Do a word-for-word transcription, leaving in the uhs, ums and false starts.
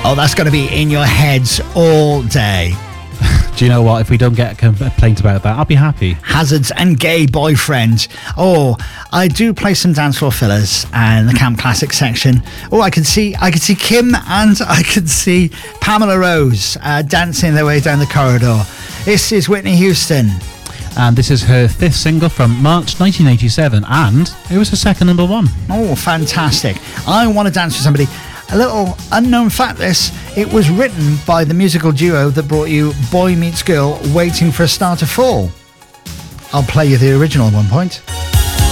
Oh, that's going to be in your heads all day. Do you know what? If we don't get a complaint about that, I'll be happy. Hazards and Gay Boyfriend. Oh, I do play some dance floor fillers and the Camp Classic section. Oh, I can see, I can see Kim and I can see Pamela Rose uh, dancing their way down the corridor. This is Whitney Houston. And this is her fifth single from March nineteen eighty-seven, and it was her second number one. Oh, fantastic. I Want to Dance with Somebody. A little unknown fact, this, it was written by the musical duo that brought you Boy Meets Girl, Waiting for a Star to Fall. I'll play you the original at one point.